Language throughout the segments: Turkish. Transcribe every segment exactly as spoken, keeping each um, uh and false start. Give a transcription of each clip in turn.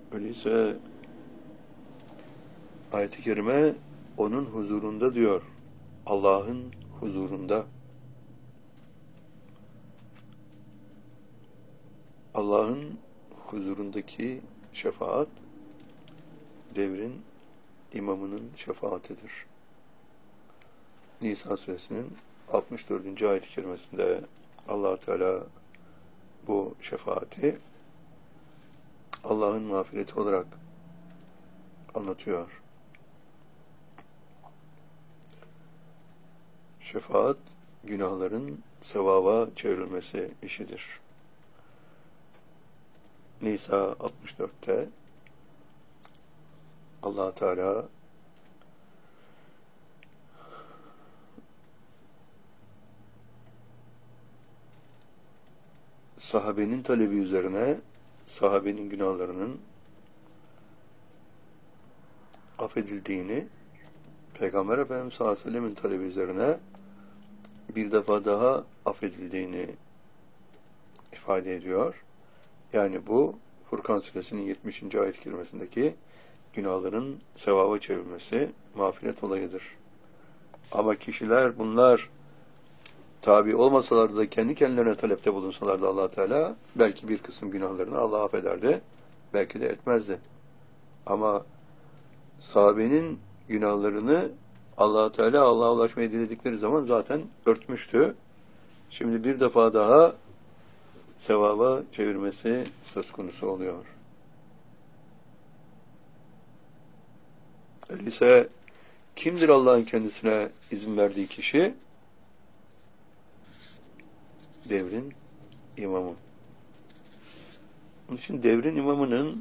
Öyleyse ayet-i kerime onun huzurunda diyor. Allah'ın huzurunda. Allah'ın huzurundaki şefaat devrin imamının şefaatidir. Nisa suresinin altmış dördüncü ayet-i kerimesinde Allah Teala bu şefaati Allah'ın mağfireti olarak anlatıyor. Şefaat, günahların sevaba çevrilmesi işidir. Nisa altmış dörtte Allah Teala sahabenin talebi üzerine sahabenin günahlarının affedildiğini, Peygamber Efendimiz sallallahu aleyhi ve sellem'in talebi üzerine bir defa daha affedildiğini ifade ediyor. Yani bu Furkan suresinin yetmişinci ayet-i kerimesindeki günahların sevaba çevrilmesi, mağfiret olayıdır. Ama kişiler bunlar tabi olmasalardı da kendi kendilerine talepte bulunsalardı Allah Teala belki bir kısım günahlarını Allah affederdi, belki de etmezdi. Ama sahabenin günahlarını Allah Teala Allah'a ulaşmayı diledikleri zaman zaten örtmüştü. Şimdi bir defa daha sevaba çevirmesi söz konusu oluyor. Öyleyse kimdir Allah'ın kendisine izin verdiği kişi? Devrin imamı. Onun için devrin imamının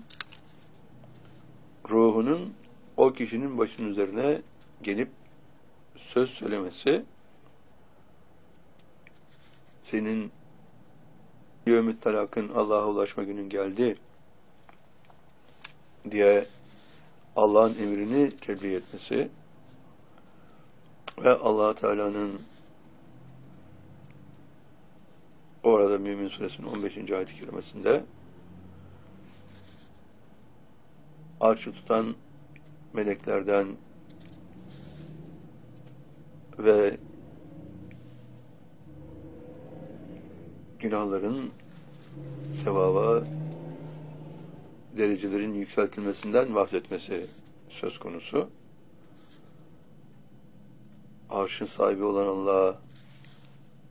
ruhunun o kişinin başının üzerine gelip söz söylemesi, senin yevmü talakın Allah'a ulaşma günün geldi diye Allah'ın emrini tebliğ etmesi ve Allah Teala'nın orada Mümin Suresinin on beşinci ayet-i kerimesinde arşı tutan meleklerden ve günahların sevaba derecelerin yükseltilmesinden bahsetmesi söz konusu. Arşın sahibi olan Allah'a